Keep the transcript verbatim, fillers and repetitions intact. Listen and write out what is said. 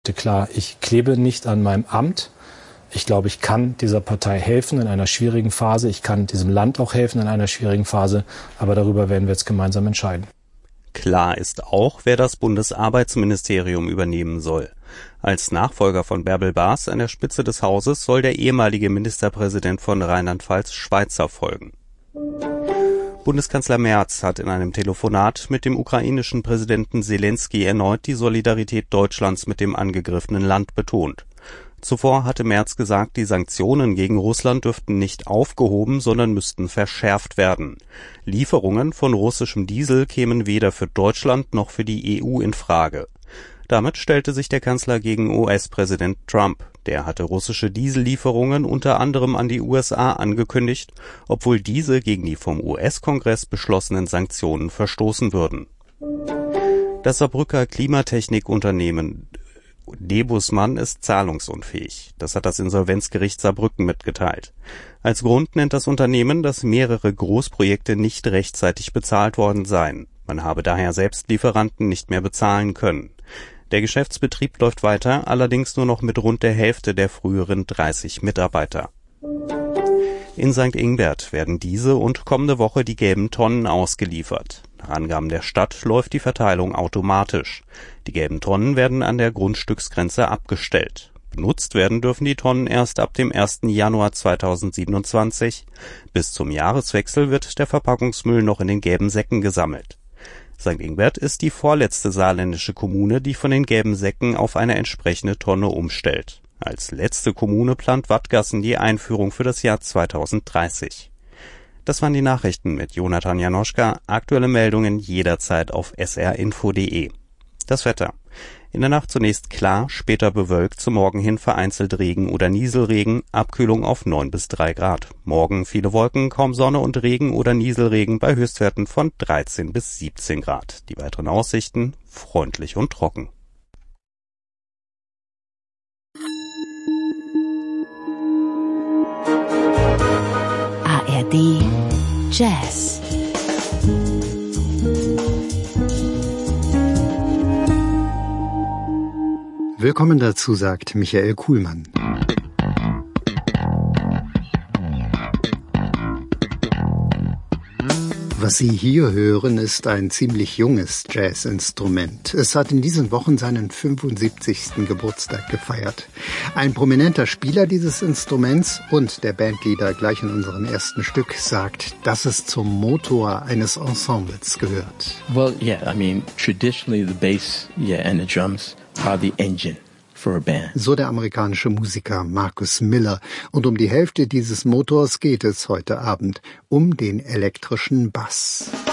Klar, ich klebe nicht an meinem Amt. Ich glaube, ich kann dieser Partei helfen in einer schwierigen Phase. Ich kann diesem Land auch helfen in einer schwierigen Phase. Aber darüber werden wir jetzt gemeinsam entscheiden. Klar ist auch, wer das Bundesarbeitsministerium übernehmen soll. Als Nachfolger von Bärbel Baas an der Spitze des Hauses soll der ehemalige Ministerpräsident von Rheinland-Pfalz Schweizer folgen. Bundeskanzler Merz hat in einem Telefonat mit dem ukrainischen Präsidenten Selenskyj erneut die Solidarität Deutschlands mit dem angegriffenen Land betont. Zuvor hatte Merz gesagt, die Sanktionen gegen Russland dürften nicht aufgehoben, sondern müssten verschärft werden. Lieferungen von russischem Diesel kämen weder für Deutschland noch für die E U in Frage. Damit stellte sich der Kanzler gegen U S-Präsident Trump. Der hatte russische Diesellieferungen unter anderem an die U S A angekündigt, obwohl diese gegen die vom U S-Kongress beschlossenen Sanktionen verstoßen würden. Das Saarbrücker Klimatechnikunternehmen Debusmann ist zahlungsunfähig. Das hat das Insolvenzgericht Saarbrücken mitgeteilt. Als Grund nennt das Unternehmen, dass mehrere Großprojekte nicht rechtzeitig bezahlt worden seien. Man habe daher selbst Lieferanten nicht mehr bezahlen können. Der Geschäftsbetrieb läuft weiter, allerdings nur noch mit rund der Hälfte der früheren dreißig Mitarbeiter. In Sankt Ingbert werden diese und kommende Woche die gelben Tonnen ausgeliefert. Nach Angaben der Stadt läuft die Verteilung automatisch. Die gelben Tonnen werden an der Grundstücksgrenze abgestellt. Benutzt werden dürfen die Tonnen erst ab dem ersten Januar zweitausendsiebenundzwanzig. Bis zum Jahreswechsel wird der Verpackungsmüll noch in den gelben Säcken gesammelt. Sankt Ingbert ist die vorletzte saarländische Kommune, die von den gelben Säcken auf eine entsprechende Tonne umstellt. Als letzte Kommune plant Wattgassen die Einführung für das Jahr zweitausenddreißig. Das waren die Nachrichten mit Jonathan Janoschka. Aktuelle Meldungen jederzeit auf s r info punkt d e. Das Wetter. In der Nacht zunächst klar, später bewölkt, zum Morgen hin vereinzelt Regen oder Nieselregen, Abkühlung auf neun bis drei Grad. Morgen viele Wolken, kaum Sonne und Regen oder Nieselregen bei Höchstwerten von dreizehn bis siebzehn Grad. Die weiteren Aussichten freundlich und trocken. A R D Jazz. Willkommen dazu, sagt Michael Kuhlmann. Was Sie hier hören, ist ein ziemlich junges Jazzinstrument. Es hat in diesen Wochen seinen fünfundsiebzigsten Geburtstag gefeiert. Ein prominenter Spieler dieses Instruments und der Bandleader gleich in unserem ersten Stück sagt, dass es zum Motor eines Ensembles gehört. Well, yeah, I mean, traditionally the bass, yeah, and the drums are the engine. So der amerikanische Musiker Marcus Miller. Und um die Hälfte dieses Motors geht es heute Abend, um den elektrischen Bass.